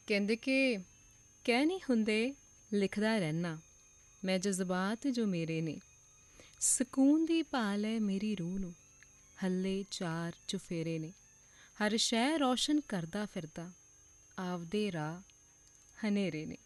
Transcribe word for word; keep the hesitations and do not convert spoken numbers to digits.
ਕਹਿੰਦੇ ਕਿ ਕਹਿ ਨਹੀਂ ਹੁੰਦੇ ਲਿਖਦਾ ਰਹਿਣਾ, ਮੈਂ ਜਜ਼ਬਾਤ ਜੋ ਮੇਰੇ ਨੇ, ਸਕੂਨ ਦੀ ਭਾਲ ਹੈ ਮੇਰੀ ਰੂਹ ਨੂੰ, ਹੱਲੇ ਚਾਰ ਚੁਫੇਰੇ ਨੇ, ਹਰ ਸ਼ੈ ਰੌਸ਼ਨ ਕਰਦਾ ਫਿਰਦਾ, ਆਪਦੇ ਰਾਹ ਹਨੇਰੇ ਨੇ।